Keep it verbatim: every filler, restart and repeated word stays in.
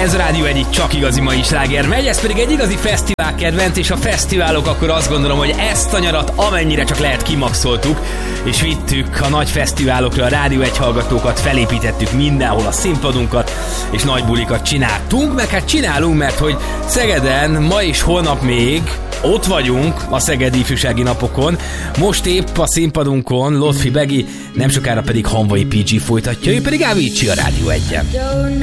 Ez a Rádió egyik csak igazi mai sláger megy, ez pedig egy igazi fesztivál kedvenc, és a fesztiválok akkor azt gondolom, hogy ezt a nyarat amennyire csak lehet kimaxoltuk, és vittük a nagy fesztiválokra a Rádió egy hallgatókat, felépítettük mindenhol a színpadunkat, és nagy bulikat csináltunk, meg hát csinálunk, mert hogy Szegeden ma és holnap még ott vagyunk a Szegedi Ifjúsági Napokon. Most épp a színpadunkon Lotfi Begi, nem sokára pedig Hanvai pé gé folytatja, ő pedig Avicii a Rádió egyen.